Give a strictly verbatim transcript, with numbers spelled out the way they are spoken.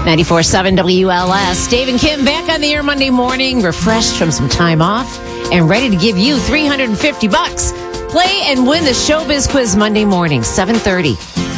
ninety-four point seven W L S. Dave and Kim back on the air Monday morning, refreshed from some time off, and ready to give you three hundred fifty bucks. Play and win the Showbiz Quiz Monday morning, seven thirty.